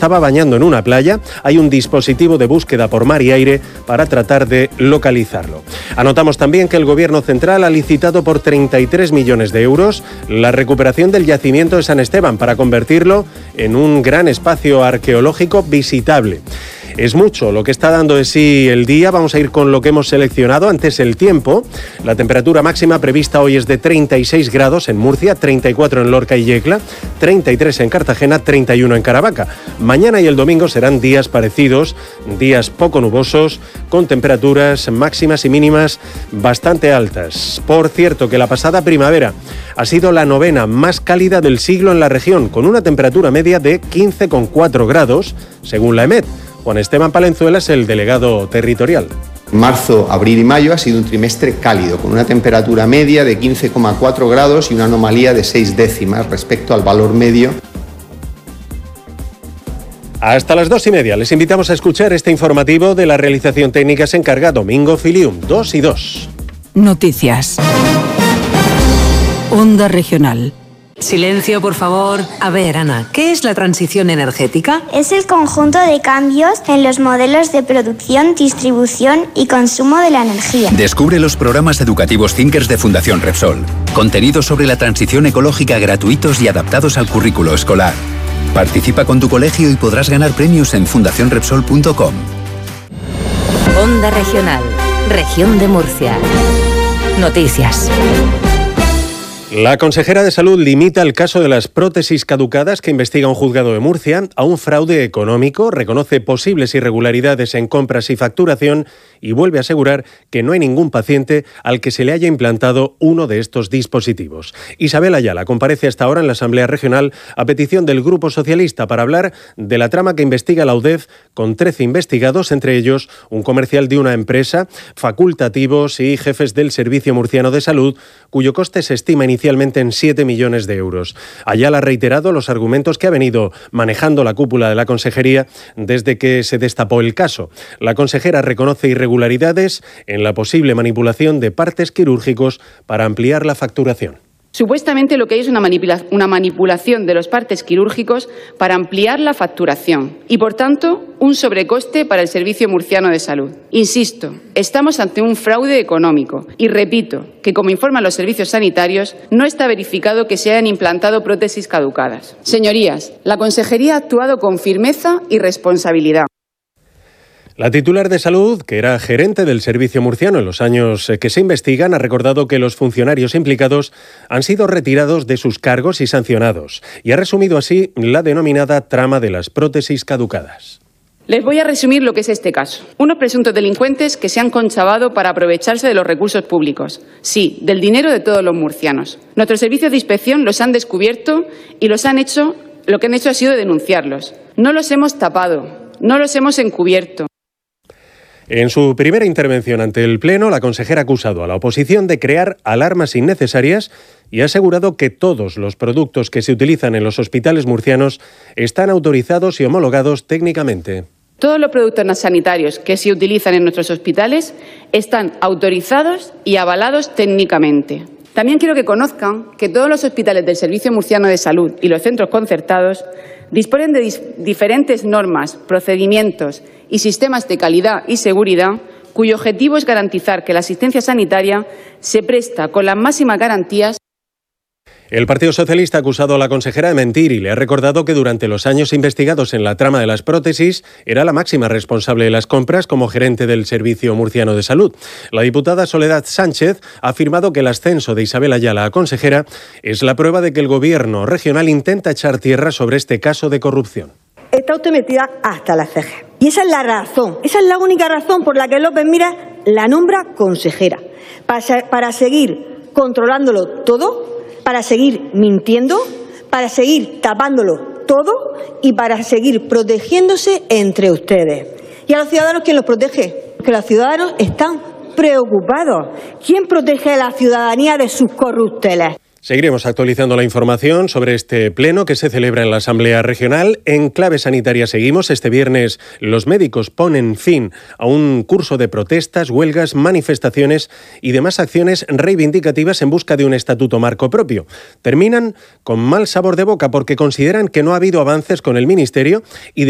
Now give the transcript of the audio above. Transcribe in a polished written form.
estaba bañando en una playa. Hay un dispositivo de búsqueda por mar y aire para tratar de localizarlo. Anotamos también que el Gobierno central ha licitado por 33 millones de euros la recuperación del yacimiento de San Esteban para convertirlo en un gran espacio arqueológico visitable. Es mucho lo que está dando de sí el día. Vamos a ir con lo que hemos seleccionado. Antes, el tiempo. La temperatura máxima prevista hoy es de 36 grados en Murcia, 34 en Lorca y Yecla, 33 en Cartagena, 31 en Caravaca. Mañana y el domingo serán días parecidos, días poco nubosos, con temperaturas máximas y mínimas bastante altas. Por cierto, que la pasada primavera ha sido la novena más cálida del siglo en la región, con una temperatura media de 15,4 grados, según la EMET. Juan Esteban Palenzuela es el delegado territorial. Marzo, abril y mayo ha sido un trimestre cálido, con una temperatura media de 15,4 grados y una anomalía de 6 décimas respecto al valor medio. Hasta las 2:30 les invitamos a escuchar este informativo. De la realización técnica se encarga Domingo Filium. 2 y 2. Noticias. Onda Regional. Silencio, por favor. A ver, Ana, ¿qué es la transición energética? Es el conjunto de cambios en los modelos de producción, distribución y consumo de la energía. Descubre los programas educativos Thinkers de Fundación Repsol. Contenidos sobre la transición ecológica gratuitos y adaptados al currículo escolar. Participa con tu colegio y podrás ganar premios en fundacionrepsol.com. Onda Regional. Región de Murcia. Noticias. La consejera de Salud limita el caso de las prótesis caducadas que investiga un juzgado de Murcia a un fraude económico, reconoce posibles irregularidades en compras y facturación y vuelve a asegurar que no hay ningún paciente al que se le haya implantado uno de estos dispositivos. Isabel Ayala comparece hasta ahora en la Asamblea Regional a petición del Grupo Socialista para hablar de la trama que investiga la UDEF con 13 investigados, entre ellos un comercial de una empresa, facultativos y jefes del Servicio Murciano de Salud, cuyo coste se estima inicialmente en 7 millones de euros. Ayala ha reiterado los argumentos que ha venido manejando la cúpula de la consejería desde que se destapó el caso. La consejera reconoce irregularidades en la posible manipulación de partes quirúrgicos para ampliar la facturación. Supuestamente lo que hay es una manipulación de los partes quirúrgicos para ampliar la facturación y, por tanto, un sobrecoste para el Servicio Murciano de Salud. Insisto, estamos ante un fraude económico y repito que, como informan los servicios sanitarios, no está verificado que se hayan implantado prótesis caducadas. Señorías, la Consejería ha actuado con firmeza y responsabilidad. La titular de Salud, que era gerente del Servicio Murciano en los años que se investigan, ha recordado que los funcionarios implicados han sido retirados de sus cargos y sancionados, y ha resumido así la denominada trama de las prótesis caducadas. Les voy a resumir lo que es este caso. Unos presuntos delincuentes que se han conchavado para aprovecharse de los recursos públicos. Sí, del dinero de todos los murcianos. Nuestros servicios de inspección los han descubierto y lo que han hecho ha sido denunciarlos. No los hemos tapado, no los hemos encubierto. En su primera intervención ante el Pleno, la consejera ha acusado a la oposición de crear alarmas innecesarias y ha asegurado que todos los productos que se utilizan en los hospitales murcianos están autorizados y homologados técnicamente. Todos los productos sanitarios que se utilizan en nuestros hospitales están autorizados y avalados técnicamente. También quiero que conozcan que todos los hospitales del Servicio Murciano de Salud y los centros concertados disponen de diferentes normas, procedimientos y sistemas de calidad y seguridad cuyo objetivo es garantizar que la asistencia sanitaria se presta con las máximas garantías. El Partido Socialista ha acusado a la consejera de mentir y le ha recordado que durante los años investigados en la trama de las prótesis era la máxima responsable de las compras como gerente del Servicio Murciano de Salud. La diputada Soledad Sánchez ha afirmado que el ascenso de Isabel Ayala a consejera es la prueba de que el Gobierno regional intenta echar tierra sobre este caso de corrupción. Está usted metida hasta las cejas. Y esa es la razón, esa es la única razón por la que López Miras la nombra consejera. Para seguir controlándolo todo, para seguir mintiendo, para seguir tapándolo todo y para seguir protegiéndose entre ustedes. ¿Y a los ciudadanos quién los protege? Que los ciudadanos están preocupados. ¿Quién protege a la ciudadanía de sus corrupteles? Seguiremos actualizando la información sobre este pleno que se celebra en la Asamblea Regional. En clave sanitaria seguimos. Este viernes los médicos ponen fin a un curso de protestas, huelgas, manifestaciones y demás acciones reivindicativas en busca de un estatuto marco propio. Terminan con mal sabor de boca porque consideran que no ha habido avances con el Ministerio y